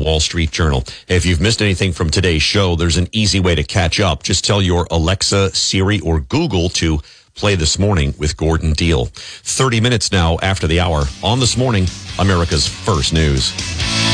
Wall Street Journal. If you've missed anything from today's show, there's an easy way to catch up. Just tell your Alexa, Siri, or Google to play This Morning with Gordon Deal. 30 minutes now after the hour on This Morning, America's First News.